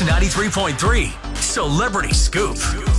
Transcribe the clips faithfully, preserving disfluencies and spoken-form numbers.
Coast ninety-three point three, Celebrity Scoop.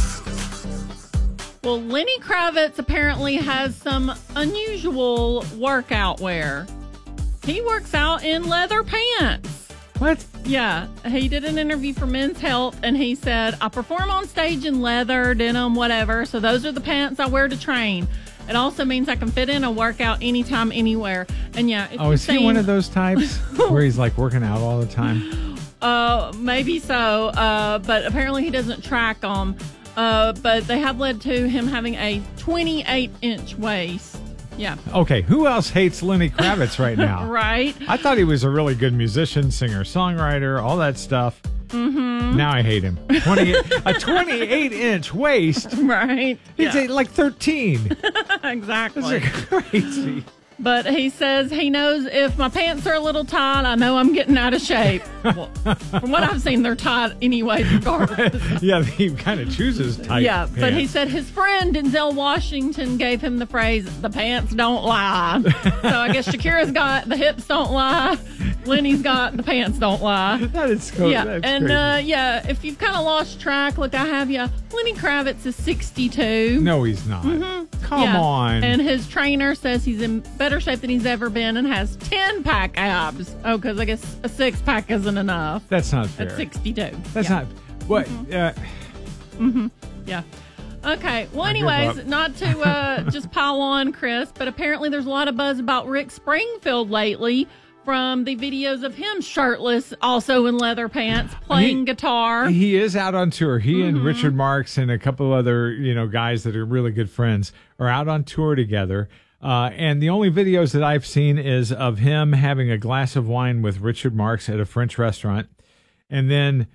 Well, Lenny Kravitz apparently has some unusual workout wear. He works out in leather pants. What? Yeah, he did an interview for Men's Health, and he said, I perform on stage in leather, denim, whatever, so those are the pants I wear to train. It also means I can fit in a workout anytime, anywhere. And yeah, if oh, is seen, he one of those types where he's like working out all the time? Uh, maybe so, uh, but apparently he doesn't track them. Uh, but they have led to him having a twenty-eight inch waist. Yeah. Okay, who else hates Lenny Kravitz right now? Right. I thought he was a really good musician, singer, songwriter, all that stuff. Mm-hmm. Now I hate him. twenty-eight a twenty-eight inch waist. Right. He's yeah. like thirteen. Exactly. That's crazy. But he says he knows if my pants are a little tight, I know I'm getting out of shape. Well, from what I've seen, they're tight anyway, regardless. Yeah, he kind of chooses tight Yeah, pants. but he said his friend Denzel Washington gave him the phrase, the pants don't lie. So I guess Shakira's got the hips don't lie. Lenny's got the pants don't lie. That is cool. Yeah, That's and crazy. uh, yeah, if you've kind of lost track, look, I have you. Lenny Kravitz is sixty-two. No, he's not. Mm-hmm. Come Yeah. on. And his trainer says he's in better shape than he's ever been and has ten-pack abs. Oh, because I guess a six-pack isn't enough. That's not fair. At sixty-two. That's yeah. not. What? Mm-hmm. Uh, mm-hmm. Yeah. Okay. Well, I give anyways, up. not to uh, just pile on, Chris, but apparently there's a lot of buzz about Rick Springfield lately from the videos of him shirtless, also in leather pants, playing he, guitar. He is out on tour. He Mm-hmm. and Richard Marx and a couple other, you know, guys that are really good friends are out on tour together. Uh, and the only videos that I've seen is of him having a glass of wine with Richard Marx at a French restaurant. And then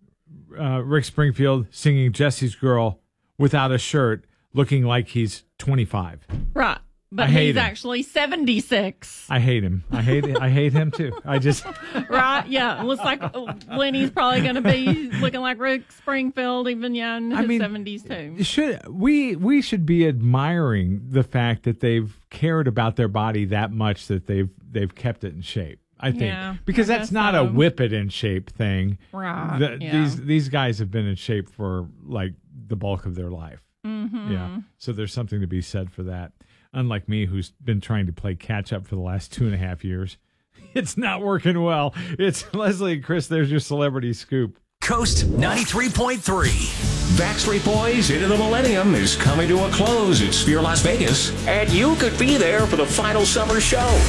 uh, Rick Springfield singing Jesse's Girl without a shirt, looking like he's twenty-five. Right. But I hate he's him. actually seventy-six. I hate him. I hate I hate him too. I just Right? Yeah. It looks like Lenny's probably going to be looking like Rick Springfield, even yeah, in his I mean, seventies too. Should we we should be admiring the fact that they've cared about their body that much that they've they've kept it in shape. I think Yeah, because I that's guess not so. a whip it in shape thing. Right. The- yeah. These these guys have been in shape for like the bulk of their life. Mm-hmm. Yeah. So there's something to be said for that. Unlike me, who's been trying to play catch up for the last two and a half years. It's not working well. It's Leslie and Chris. There's your celebrity scoop. Coast ninety-three point three. Backstreet Boys Into the Millennium is coming to a close at Sphere Las Vegas, and you could be there for the final summer show.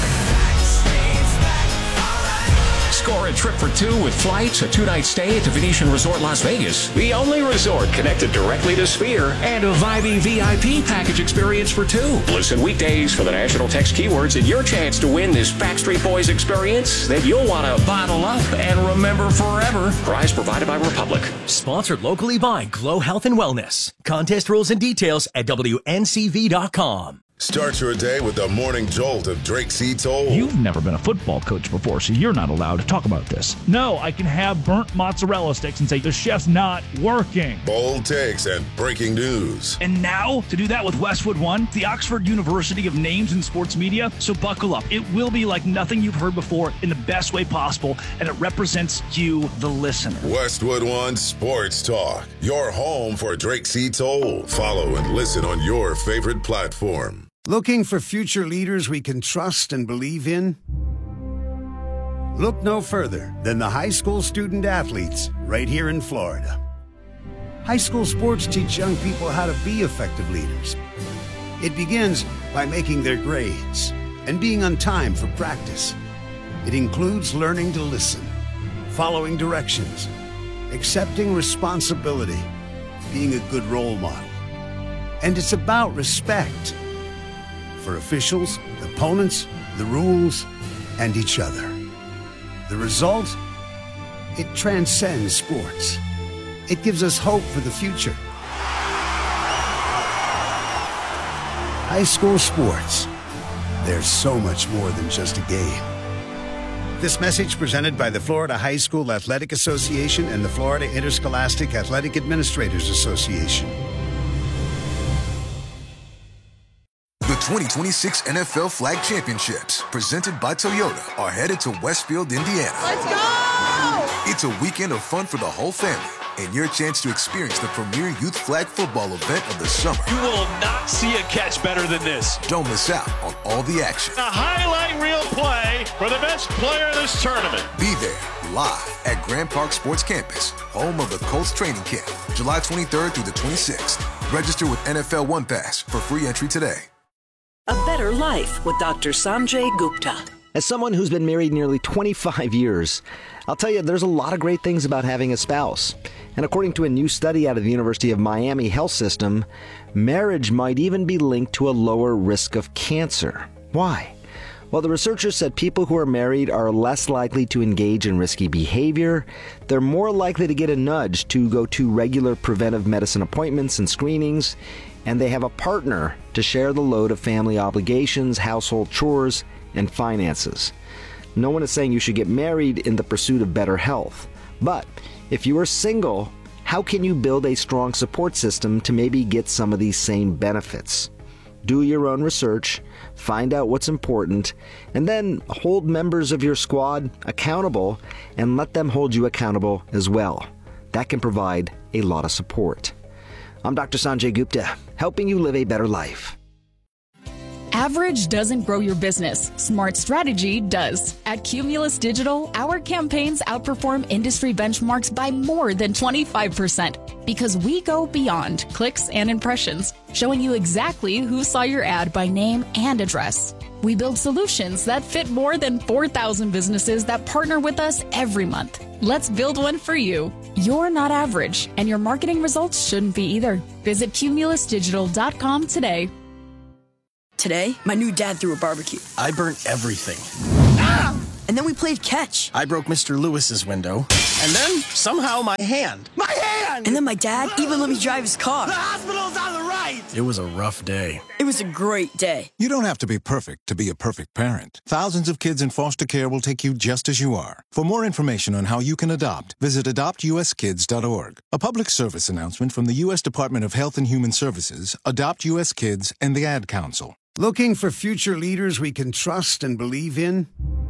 Score a trip for two with flights, a two-night stay at the Venetian Resort Las Vegas, the only resort connected directly to Sphere, and a vibey V I P package experience for two. Listen weekdays for the national text keywords and your chance to win this Backstreet Boys experience that you'll want to bottle up and remember forever. Prize provided by Republic. Sponsored locally by Glow Health and Wellness. Contest rules and details at W N C V dot com. Start your day with the morning jolt of Drake C. Toll. You've never been a football coach before, so you're not allowed to talk about this. No, I can have burnt mozzarella sticks and say the chef's not working. Bold takes and breaking news. And now, to do that with Westwood One, the Oxford University of Names in Sports Media, so buckle up. It will be like nothing you've heard before in the best way possible, and it represents you, the listener. Westwood One Sports Talk, your home for Drake C. Toll. Follow and listen on your favorite platform. Looking for future leaders we can trust and believe in? Look no further than the high school student athletes right here in Florida. High school sports teach young people how to be effective leaders. It begins by making their grades and being on time for practice. It includes learning to listen, following directions, accepting responsibility, being a good role model. And it's about respect for officials, opponents, the rules, and each other. The result? It transcends sports. It gives us hope for the future. High school sports. There's so much more than just a game. This message presented by the Florida High School Athletic Association and the Florida Interscholastic Athletic Administrators Association. The twenty twenty-six N F L Flag Championships, presented by Toyota, are headed to Westfield, Indiana. Let's go! It's a weekend of fun for the whole family and your chance to experience the premier youth flag football event of the summer. You will not see a catch better than this. Don't miss out on all the action. A highlight reel play for the best player of this tournament. Be there live at Grand Park Sports Campus, home of the Colts training camp, July twenty-third through the twenty-sixth. Register with N F L One Pass for free entry today. A better life with Doctor Sanjay Gupta. As someone who's been married nearly twenty-five years, I'll tell you there's a lot of great things about having a spouse. And according to a new study out of the University of Miami Health System, marriage might even be linked to a lower risk of cancer. Why? Well, the researchers said people who are married are less likely to engage in risky behavior, they're more likely to get a nudge to go to regular preventive medicine appointments and screenings, and they have a partner to share the load of family obligations, household chores, and finances. No one is saying you should get married in the pursuit of better health. But if you are single, how can you build a strong support system to maybe get some of these same benefits? Do your own research, find out what's important, and then hold members of your squad accountable and let them hold you accountable as well. That can provide a lot of support. I'm Doctor Sanjay Gupta, helping you live a better life. Average doesn't grow your business. Smart strategy does. At Cumulus Digital, our campaigns outperform industry benchmarks by more than twenty-five percent because we go beyond clicks and impressions, showing you exactly who saw your ad by name and address. We build solutions that fit more than four thousand businesses that partner with us every month. Let's build one for you. You're not average, and your marketing results shouldn't be either. Visit cumulus digital dot com today. Today, my new dad threw a barbecue. I burnt everything. Ah! And then we played catch. I broke Mister Lewis's window. And then, somehow, my hand. My hand! And then my dad even let me drive his car. The hospital's on the right! It was a rough day. It was a great day. You don't have to be perfect to be a perfect parent. Thousands of kids in foster care will take you just as you are. For more information on how you can adopt, visit adopt u s kids dot org. A public service announcement from the U S Department of Health and Human Services, Adopt U S Kids, and the Ad Council. Looking for future leaders we can trust and believe in?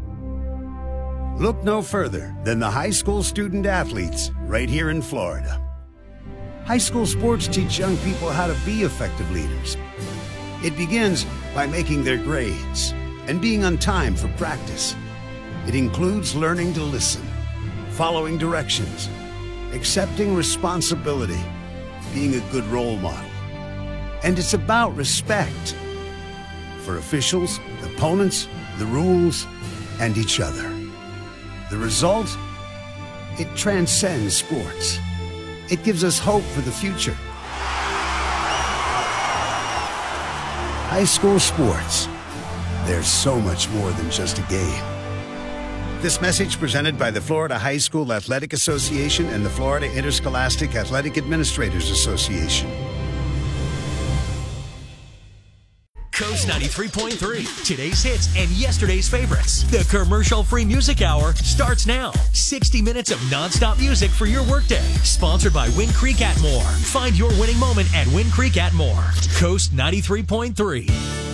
Look no further than the high school student athletes right here in Florida. High school sports teach young people how to be effective leaders. It begins by making their grades and being on time for practice. It includes learning to listen, following directions, accepting responsibility, being a good role model. And it's about respect for officials, opponents, the rules, and each other. The result? It transcends sports. It gives us hope for the future. High school sports. There's so much more than just a game. This message presented by the Florida High School Athletic Association and the Florida Interscholastic Athletic Administrators Association. Coast ninety-three point three, today's hits and yesterday's favorites. The commercial-free music hour starts now. sixty minutes of nonstop music for your workday. Sponsored by Wind Creek Atmore. Find your winning moment at Wind Creek Atmore. Coast ninety-three point three.